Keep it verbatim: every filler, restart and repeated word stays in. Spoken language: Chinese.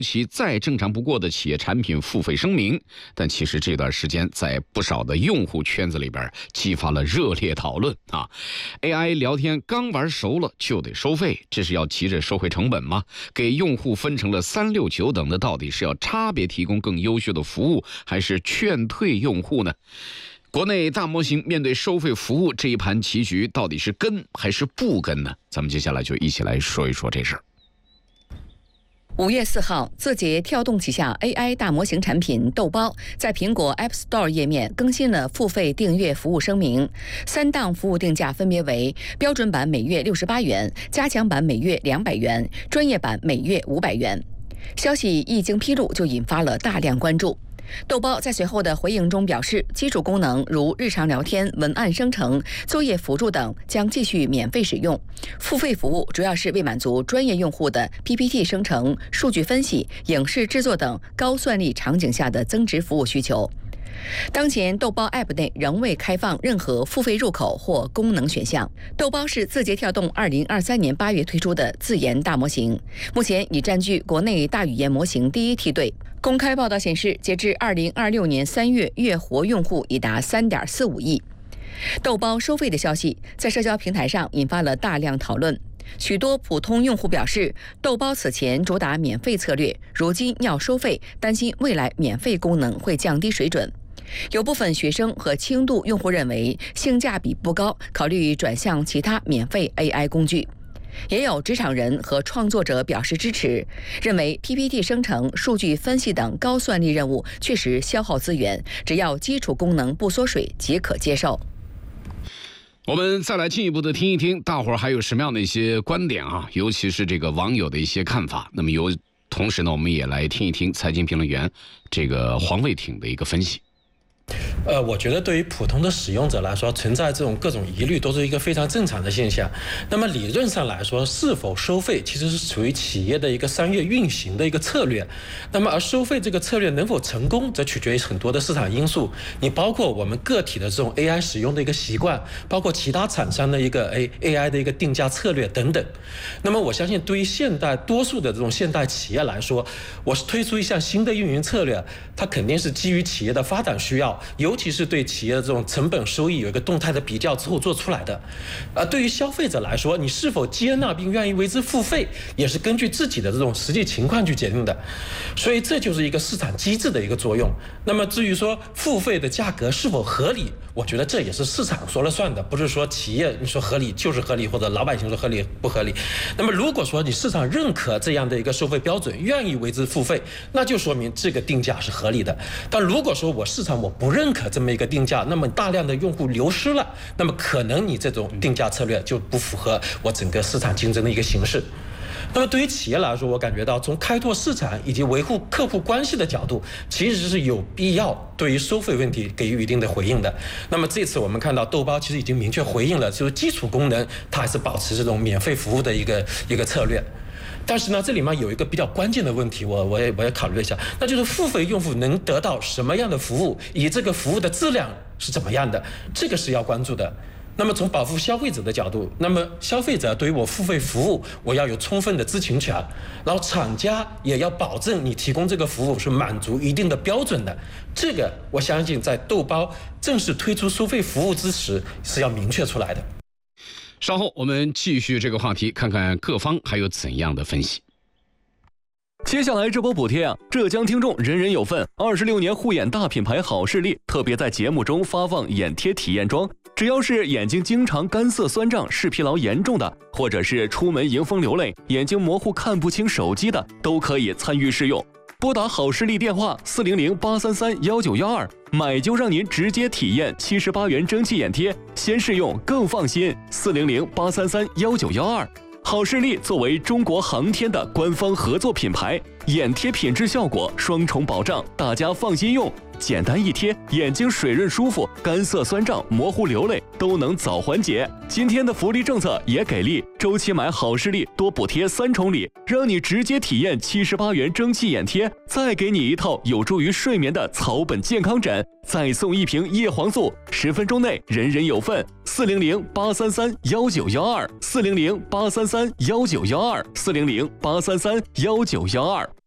其再正常不过的企业产品付费声明，但其实这段时间在不少的用户圈子里边激发了热烈讨论啊。A I 聊天刚玩熟了就得收费，这是要急着收回成本吗？给用户分成了三六九等的，到底是要差别提供更优秀的服务，还是劝退用户呢？国内大模型面对收费服务这一盘棋局，到底是跟还是不跟呢？咱们接下来就一起来说一说这事儿。 五月四号，字节跳动旗下 A I 大模型产品豆包在苹果 App Store 页面更新了付费订阅服务声明，三档服务定价分别为标准版每月六十八元，加强版每月两百元，专业版每月五百元。消息一经披露，就引发了大量关注。豆包在随后的回应中表示，基础功能如日常聊天、文案生成、作业辅助等将继续免费使用，付费服务主要是为满足专业用户的 P P T 生成、数据分析、影视制作等高算力场景下的增值服务需求。当前豆包 App 内仍未开放任何付费入口或功能选项。豆包是字节跳动二零二三年八月推出的自研大模型，目前已占据国内大语言模型第一梯队。公开报道显示，截至二零二六年三月，月活用户已达三点四五亿。豆包收费的消息在社交平台上引发了大量讨论。许多普通用户表示，豆包此前主打免费策略，如今要收费，担心未来免费功能会降低水准。有部分学生和轻度用户认为性价比不高，考虑转向其他免费 A I 工具。也有职场人和创作者表示支持，认为 P P T 生成、数据分析等高算力任务确实消耗资源，只要基础功能不缩水即可接受。 我们再来进一步的听一听大伙儿还有什么样的一些观点啊，尤其是这个网友的一些看法。那么由同时呢，我们也来听一听财经评论员这个黄卫挺的一个分析。 呃，我觉得对于普通的使用者来说，存在这种各种疑虑都是一个非常正常的现象。那么理论上来说，是否收费其实是属于企业的一个商业运行的一个策略。那么而收费这个策略能否成功，则取决于很多的市场因素。你包括我们个体的这种 A I 使用的一个习惯，包括其他厂商的一个 A A I 的一个定价策略等等。那么我相信，对于现代多数的这种现代企业来说，我是推出一项新的运营策略，它肯定是基于企业的发展需要，尤其是对企业的这种成本收益有一个动态的比较之后做出来的。而对于消费者来说，你是否接纳并愿意为之付费，也是根据自己的这种实际情况去决定的。所以这就是一个市场机制的一个作用。那么至于说付费的价格是否合理，我觉得这也是市场说了算的，不是说企业你说合理就是合理，或者老百姓说合理不合理。那么如果说你市场认可这样的一个收费标准，愿意为之付费，那就说明这个定价是合理的。但如果说我市场我不认可这么一个定价，那么大量的用户流失了，那么可能你这种定价策略就不符合我整个市场竞争的一个形式。那么对于企业来说，我感觉到从开拓市场以及维护客户关系的角度，其实是有必要对于收费问题给予一定的回应的。那么这次我们看到豆包其实已经明确回应了，就是基础功能它还是保持这种免费服务的一个一个策略。但是呢，这里面有一个比较关键的问题，我我也我也考虑了一下，那就是付费用户能得到什么样的服务，以这个服务的质量是怎么样的，这个是要关注的。那么从保护消费者的角度，那么消费者对于我付费服务，我要有充分的知情权，然后厂家也要保证你提供这个服务是满足一定的标准的。这个我相信在豆包正式推出收费服务之时是要明确出来的。 稍后我们继续这个话题，看看各方还有怎样的分析。 接下来这波补贴啊，浙江听众人人有份。二十六年护眼大品牌好视力特别在节目中发放眼贴体验装，只要是眼睛经常干涩酸胀、视疲劳严重的，或者是出门迎风流泪、眼睛模糊看不清手机的，都可以参与试用。拨打好视力电话四零零八三三幺九幺二，买就让您直接体验七十八元蒸汽眼贴，先试用更放心。四零零八三三幺九幺二。好视力作为中国航天的官方合作品牌，眼贴品质效果双重保障，大家放心用。简单一贴，眼睛水润舒服，干涩酸胀、模糊流泪都能早缓解。今天的福利政策也给力，周期买好视力多补贴三重礼，让你直接体验七十八元蒸汽眼贴，再给你一套有助于睡眠的草本健康枕，再送一瓶叶黄素，十分钟内人人有份。四零零八三三幺九幺二，四零零八三三幺九幺二，四零零八三三幺九幺二。